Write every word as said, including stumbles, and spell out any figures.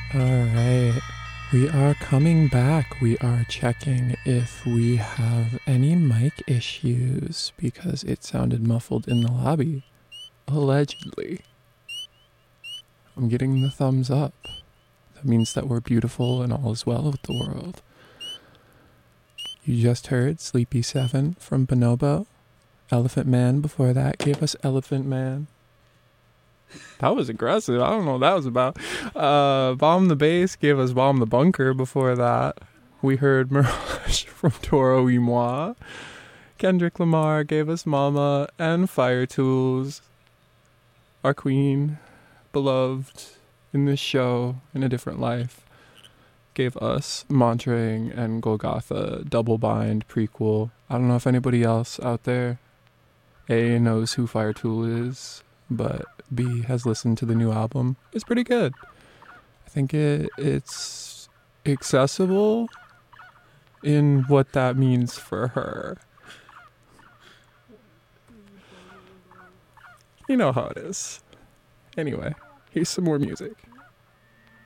Alright, we are coming back. We are checking if we have any mic issues because it sounded muffled in the lobby. Allegedly. I'm getting the thumbs up. That means that we're beautiful and all is well with the world. You just heard Sleepy seven from Bonobo. Elephant Man before that gave us Elephant Man. That was aggressive. I don't know what that was about. Uh, Bomb the Bass gave us Bomb the Bunker before that. We heard Mirage from Toro y Moi. Kendrick Lamar gave us Mama and Fire Tools. Our queen, beloved in this show, in a different life, gave us Montrang and Golgotha double bind prequel. I don't know if anybody else out there A knows who Fire Tool is, but B has listened to the new album. It's pretty good. I think it it's accessible in what that means for her. You know how it is. Anyway, here's some more music.